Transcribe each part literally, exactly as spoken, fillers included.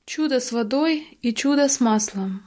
Чудо с водой и чудо с маслом.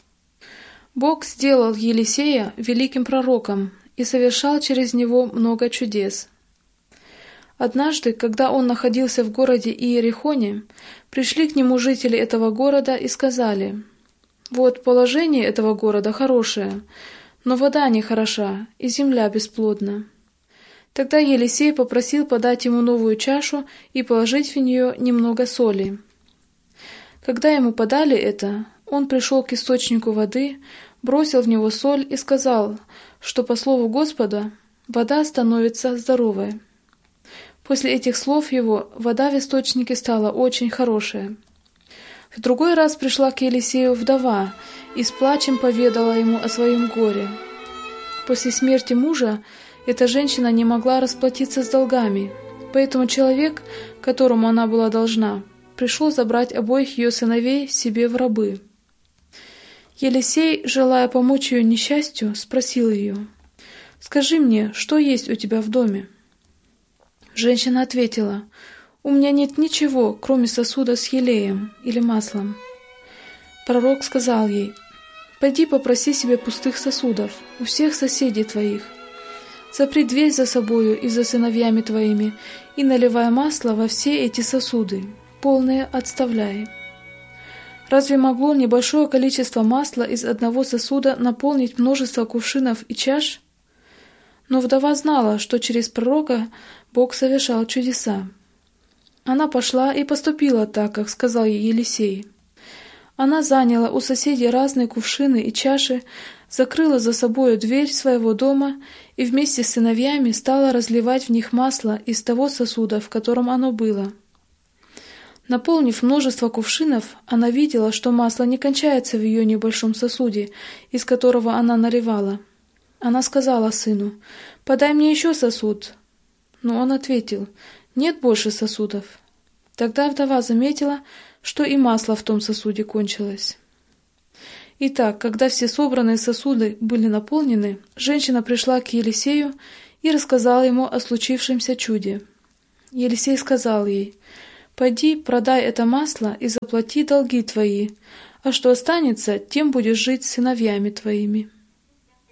Бог сделал Елисея великим пророком и совершал через него много чудес. Однажды, когда он находился в городе Иерихоне, пришли к нему жители этого города и сказали: «Вот положение этого города хорошее, но вода нехороша, и земля бесплодна». Тогда Елисей попросил подать ему новую чашу и положить в нее немного соли. Когда ему подали это, он пришел к источнику воды, бросил в него соль и сказал, что по слову Господа вода становится здоровой. После этих слов его вода в источнике стала очень хорошая. В другой раз пришла к Елисею вдова и с плачем поведала ему о своем горе. После смерти мужа эта женщина не могла расплатиться с долгами, поэтому человек, которому она была должна, пришел забрать обоих ее сыновей себе в рабы. Елисей, желая помочь ее несчастью, спросил ее: «Скажи мне, что есть у тебя в доме?» Женщина ответила: «У меня нет ничего, кроме сосуда с елеем или маслом». Пророк сказал ей: «Пойди попроси себе пустых сосудов у всех соседей твоих, запри дверь за собою и за сыновьями твоими, и наливай масло во все эти сосуды, полные отставляй». Разве могло небольшое количество масла из одного сосуда наполнить множество кувшинов и чаш? Но вдова знала, что через пророка Бог совершал чудеса. Она пошла и поступила так, как сказал ей Елисей. Она заняла у соседей разные кувшины и чаши, закрыла за собою дверь своего дома и вместе с сыновьями стала разливать в них масло из того сосуда, в котором оно было. Наполнив множество кувшинов, она видела, что масло не кончается в ее небольшом сосуде, из которого она наливала. Она сказала сыну: «Подай мне еще сосуд». Но он ответил: «Нет больше сосудов». Тогда вдова заметила, что и масло в том сосуде кончилось. Итак, когда все собранные сосуды были наполнены, женщина пришла к Елисею и рассказала ему о случившемся чуде. Елисей сказал ей: «Пойди, продай это масло и заплати долги твои, а что останется, тем будешь жить с сыновьями твоими».